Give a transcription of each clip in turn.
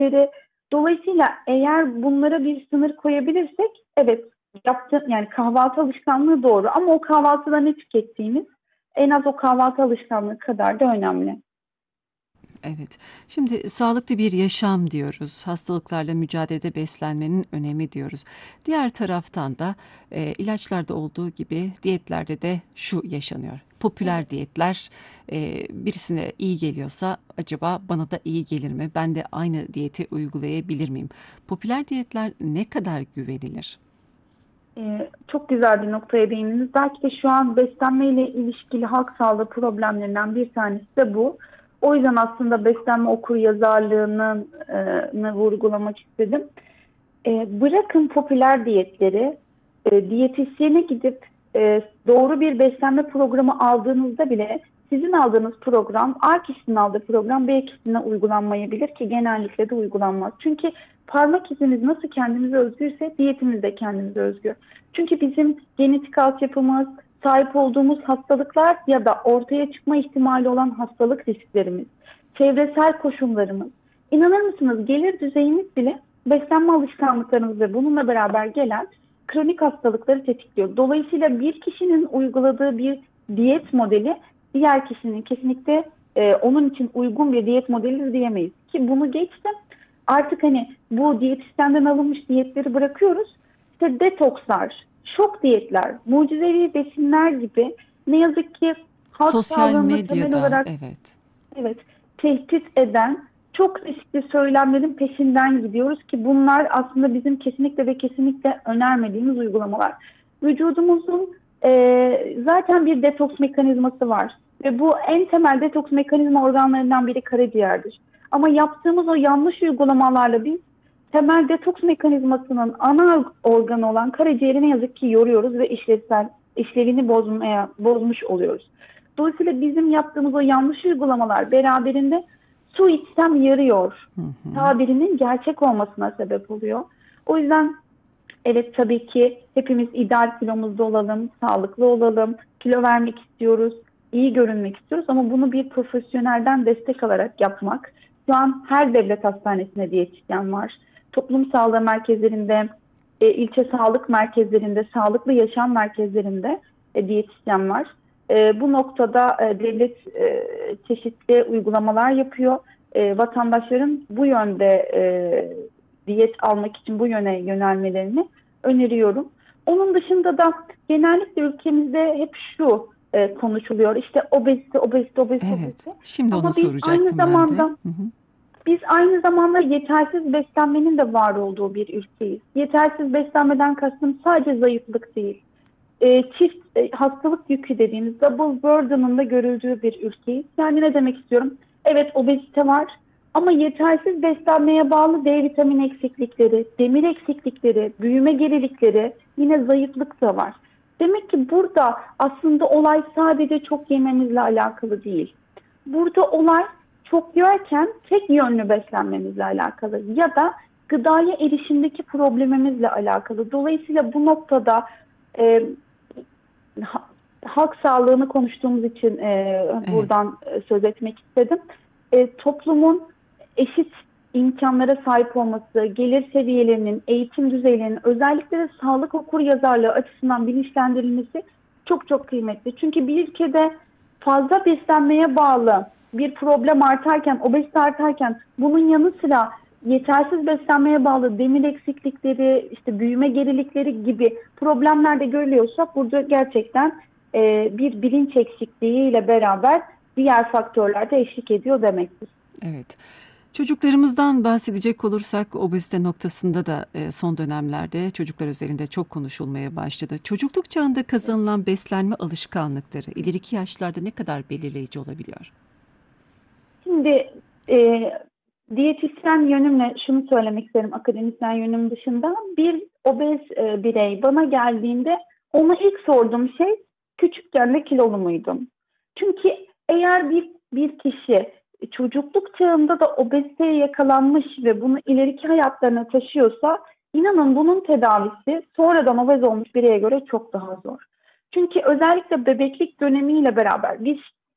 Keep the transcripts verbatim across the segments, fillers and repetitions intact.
diyetleri. Dolayısıyla eğer bunlara bir sınır koyabilirsek, evet, yaptığım yani kahvaltı alışkanlığı doğru ama o kahvaltıda ne tükettiğimiz en az o kahvaltı alışkanlığı kadar da önemli. Evet. Şimdi sağlıklı bir yaşam diyoruz. Hastalıklarla mücadelede beslenmenin önemi diyoruz. Diğer taraftan da e, ilaçlarda olduğu gibi diyetlerde de şu yaşanıyor. Popüler Evet. diyetler e, birisine iyi geliyorsa acaba bana da iyi gelir mi? Ben de aynı diyeti uygulayabilir miyim? Popüler diyetler ne kadar güvenilir? Ee, çok güzel bir noktaya değindiniz. Belki de şu an beslenmeyle ilişkili halk sağlığı problemlerinden bir tanesi de bu. O yüzden aslında beslenme okuryazarlığını e, vurgulamak istedim. E, bırakın popüler diyetleri, e, diyetisyene gidip e, doğru bir beslenme programı aldığınızda bile sizin aldığınız program A kişinin aldığı program B kişisine uygulanmayabilir ki genellikle de uygulanmaz. Çünkü parmak izimiz nasıl kendimize özgürse diyetimiz de kendimize özgür. Çünkü bizim genetik altyapımız, sahip olduğumuz hastalıklar ya da ortaya çıkma ihtimali olan hastalık risklerimiz, çevresel koşullarımız, İnanır mısınız gelir düzeyimiz bile beslenme alışkanlıklarımız ve bununla beraber gelen kronik hastalıkları tetikliyor. Dolayısıyla bir kişinin uyguladığı bir diyet modeli diğer kişinin kesinlikle e, onun için uygun bir diyet modeli diyemeyiz. Ki bunu geçtim, artık hani bu diyetisyenden alınmış diyetleri bırakıyoruz. İşte detokslar, şok diyetler, mucizevi besinler gibi ne yazık ki halk Sosyal sağlığını temel medyada, olarak, evet. evet, tehdit eden çok riskli söylemlerin peşinden gidiyoruz ki bunlar aslında bizim kesinlikle ve kesinlikle önermediğimiz uygulamalar. Vücudumuzun e, zaten bir detoks mekanizması var ve bu en temel detoks mekanizma organlarından biri karaciğerdir. Ama yaptığımız o yanlış uygulamalarla biz temel detoks mekanizmasının ana organı olan karaciğeri ne yazık ki yoruyoruz ve işlevsel işlevini bozmaya, bozmuş oluyoruz. Dolayısıyla bizim yaptığımız o yanlış uygulamalar beraberinde su içsem yarıyor Hı hı. tabirinin gerçek olmasına sebep oluyor. O yüzden evet, tabii ki hepimiz ideal kilomuzda olalım, sağlıklı olalım, kilo vermek istiyoruz, iyi görünmek istiyoruz ama bunu bir profesyonelden destek alarak yapmak. Şu an her devlet hastanesinde diyetisyen var. Toplum sağlığı merkezlerinde, e, ilçe sağlık merkezlerinde, sağlıklı yaşam merkezlerinde e, diyetisyen var. E, bu noktada e, devlet e, çeşitli uygulamalar yapıyor. E, vatandaşların bu yönde e, diyet almak için bu yöne yönelmelerini öneriyorum. Onun dışında da genellikle ülkemizde hep şu e, konuşuluyor. İşte obezite, obezite, obezite, Evet. obezite. Şimdi onu Ama biz aynı soracaktım ben de. zamanda Hı hı. biz aynı zamanda yetersiz beslenmenin de var olduğu bir ülkeyiz. Yetersiz beslenmeden kastım sadece zayıflık değil. E, çift e, hastalık yükü dediğimiz double burden'ın da görüldüğü bir ülkeyiz. Yani ne demek istiyorum? Evet, obezite var ama yetersiz beslenmeye bağlı D vitamini eksiklikleri, demir eksiklikleri, büyüme gerilikleri, yine zayıflık da var. Demek ki burada aslında olay sadece çok yememizle alakalı değil. Burada olay çok yerken tek yönlü beslenmemizle alakalı ya da gıdaya erişimdeki problemimizle alakalı. Dolayısıyla bu noktada e, ha- halk sağlığını konuştuğumuz için e, Evet. buradan e, söz etmek istedim. E, toplumun eşit imkanlara sahip olması, gelir seviyelerinin, eğitim düzeylerinin, özellikle de sağlık okuryazarlığı açısından bilinçlendirilmesi çok çok kıymetli. Çünkü bir ülkede fazla beslenmeye bağlı bir problem artarken, obezite artarken bunun yanı sıra yetersiz beslenmeye bağlı demir eksiklikleri, işte büyüme gerilikleri gibi problemler de görülüyorsa burada gerçekten e, bir bilinç eksikliğiyle beraber diğer faktörler de eşlik ediyor demektir. Evet. Çocuklarımızdan bahsedecek olursak obezite noktasında da e, son dönemlerde çocuklar üzerinde çok konuşulmaya başladı. Çocukluk çağında kazanılan beslenme alışkanlıkları ileriki yaşlarda ne kadar belirleyici olabiliyor? Şimdi e, diyetisyen yönümle şunu söylemek isterim akademisyen yönüm dışında. Bir obez e, birey bana geldiğinde ona ilk sorduğum şey küçükken de kilolu muydun? Çünkü eğer bir, bir kişi çocukluk çağında da obeziteye yakalanmış ve bunu ileriki hayatlarına taşıyorsa inanın bunun tedavisi sonradan obez olmuş bireye göre çok daha zor. Çünkü özellikle bebeklik dönemiyle beraber biz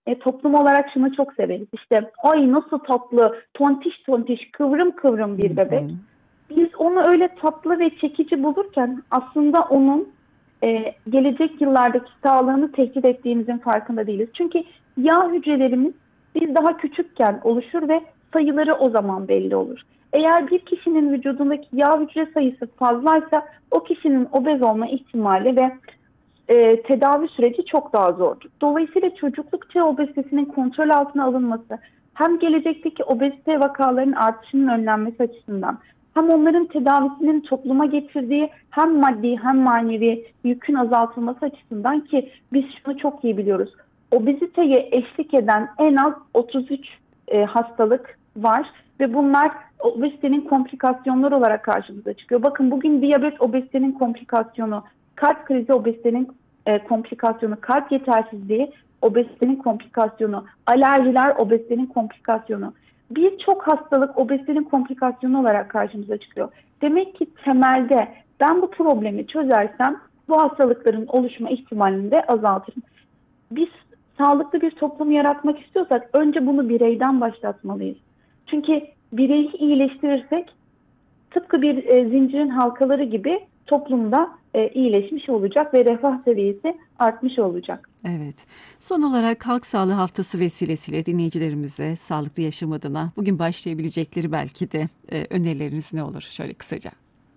e, toplum olarak şunu çok severiz. İşte ay nasıl tatlı, tontiş tontiş, kıvrım kıvrım bir Hı hı. bebek. Biz onu öyle tatlı ve çekici bulurken aslında onun e, gelecek yıllardaki sağlığını tehdit ettiğimizin farkında değiliz. Çünkü yağ hücrelerimiz biz daha küçükken oluşur ve sayıları o zaman belli olur. Eğer bir kişinin vücudundaki yağ hücre sayısı fazlaysa o kişinin obez olma ihtimali ve e, tedavi süreci çok daha zordur. Dolayısıyla çocukluk çağı obezitesinin kontrol altına alınması hem gelecekteki obezite vakalarının artışının önlenmesi açısından hem onların tedavisinin topluma getirdiği hem maddi hem manevi yükün azaltılması açısından ki biz şunu çok iyi biliyoruz. Obeziteye eşlik eden en az otuz üç e, hastalık var ve bunlar obezitenin komplikasyonları olarak karşımıza çıkıyor. Bakın bugün diyabet obezitenin komplikasyonu, kalp krizi obezitenin e, komplikasyonu, kalp yetersizliği obezitenin komplikasyonu, alerjiler obezitenin komplikasyonu. Birçok hastalık obezitenin komplikasyonu olarak karşımıza çıkıyor. Demek ki temelde ben bu problemi çözersem bu hastalıkların oluşma ihtimalini de azaltırım. Biz sağlıklı bir toplum yaratmak istiyorsak önce bunu bireyden başlatmalıyız. Çünkü bireyi iyileştirirsek tıpkı bir e, zincirin halkaları gibi toplumda e, iyileşmiş olacak ve refah seviyesi artmış olacak. Evet. Son olarak Halk Sağlığı Haftası vesilesiyle dinleyicilerimize sağlıklı yaşam adına bugün başlayabilecekleri belki de e, önerileriniz ne olur? Şöyle kısaca.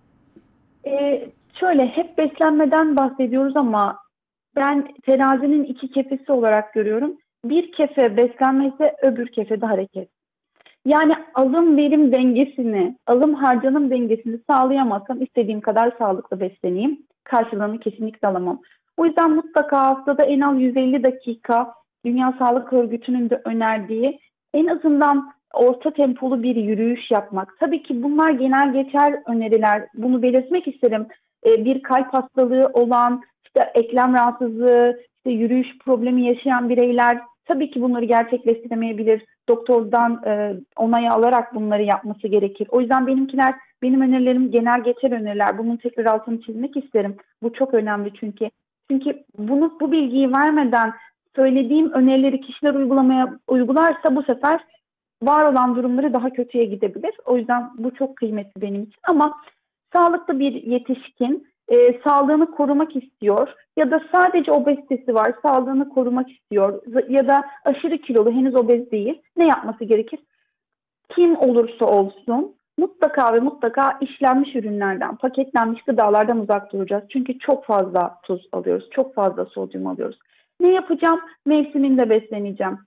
E, şöyle hep beslenmeden bahsediyoruz ama ben terazinin iki kefesi olarak görüyorum. Bir kefe beslenme ise öbür kefe de hareket. Yani alım verim dengesini, alım harcanım dengesini sağlayamazsam istediğim kadar sağlıklı besleneyim. Karşılığını kesinlikle alamam. O yüzden mutlaka haftada en az yüz elli dakika Dünya Sağlık Örgütü'nün de önerdiği en azından orta tempolu bir yürüyüş yapmak. Tabii ki bunlar genel geçer öneriler. Bunu belirtmek isterim. Ee, bir kalp hastalığı olan, işte eklem rahatsızlığı, işte yürüyüş problemi yaşayan bireyler tabii ki bunları gerçekleştiremeyebilir. Doktordan e, onayı alarak bunları yapması gerekir. O yüzden benimkiler, benim önerilerim genel geçer öneriler. Bunun tekrar altını çizmek isterim. Bu çok önemli çünkü. Çünkü bunu bu bilgiyi vermeden söylediğim önerileri kişiler uygulamaya uygularsa bu sefer var olan durumları daha kötüye gidebilir. O yüzden bu çok kıymetli benim için. Ama sağlıklı bir yetişkin e, sağlığını korumak istiyor ya da sadece obezitesi var, sağlığını korumak istiyor ya da aşırı kilolu, henüz obez değil. Ne yapması gerekir? Kim olursa olsun mutlaka ve mutlaka işlenmiş ürünlerden, paketlenmiş gıdalardan uzak duracağız. Çünkü çok fazla tuz alıyoruz, çok fazla sodyum alıyoruz. Ne yapacağım? Mevsiminde besleneceğim.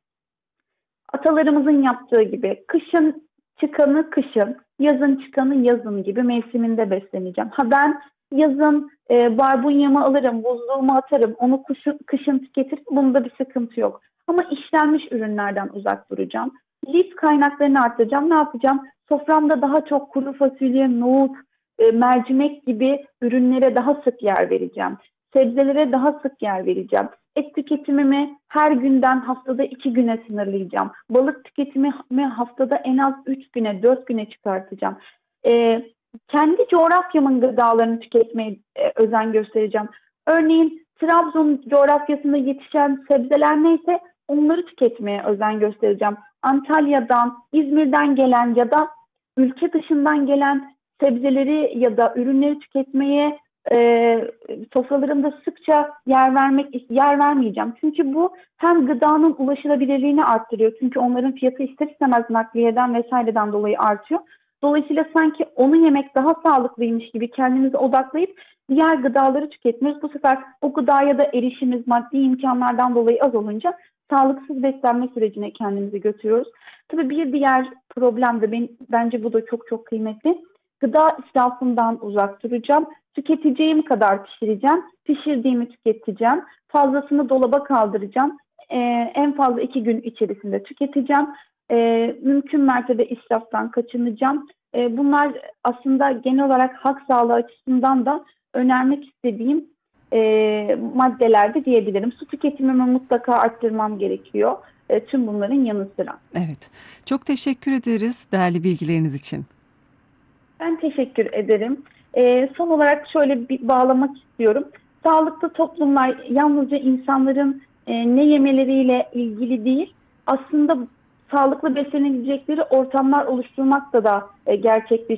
Atalarımızın yaptığı gibi kışın çıkanı kışın, yazın çıkanı yazın gibi mevsiminde besleneceğim. Ha ben yazın e, barbunyamı alırım, buzluğuma atarım, onu kışın, kışın tüketirim. Bunda bir sıkıntı yok. Ama işlenmiş ürünlerden uzak duracağım. Lif kaynaklarını arttıracağım. Ne yapacağım? Soframda daha çok kuru fasulye, nohut, e, mercimek gibi ürünlere daha sık yer vereceğim. Sebzelere daha sık yer vereceğim. Et tüketimimi her günden haftada iki güne sınırlayacağım. Balık tüketimimi haftada en az üç güne, dört güne çıkartacağım. Ee, kendi coğrafyamın gıdalarını tüketmeye e, özen göstereceğim. Örneğin Trabzon coğrafyasında yetişen sebzeler neyse onları tüketmeye özen göstereceğim. Antalya'dan, İzmir'den gelen ya da ülke dışından gelen sebzeleri ya da ürünleri tüketmeye e, sofralarımda sıkça yer vermek yer vermeyeceğim. Çünkü bu hem gıdanın ulaşılabilirliğini arttırıyor. Çünkü onların fiyatı ister istemez nakliyeden vesaireden dolayı artıyor. Dolayısıyla sanki onu yemek daha sağlıklıymış gibi kendimizi odaklayıp diğer gıdaları tüketmiyoruz. Bu sefer o gıdaya da erişimimiz maddi imkanlardan dolayı az olunca sağlıksız beslenme sürecine kendimizi götürüyoruz. Tabii bir diğer problem de ben, bence bu da çok çok kıymetli. Gıda israfından uzak duracağım. Tüketeceğim kadar pişireceğim. Pişirdiğimi tüketeceğim. Fazlasını dolaba kaldıracağım. Ee, en fazla iki gün içerisinde tüketeceğim. Ee, mümkün mertebe israftan kaçınacağım. Ee, bunlar aslında genel olarak halk sağlığı açısından da önermek istediğim e, maddelerde diyebilirim. Su tüketimimi mutlaka arttırmam gerekiyor. E, tüm bunların yanı sıra. Evet. Çok teşekkür ederiz değerli bilgileriniz için. Ben teşekkür ederim. E, son olarak şöyle bir bağlamak istiyorum. Sağlıklı toplumlar yalnızca insanların e, ne yemeleriyle ilgili değil. Aslında sağlıklı beslenebilecekleri ortamlar oluşturmakta da e, gerçek bir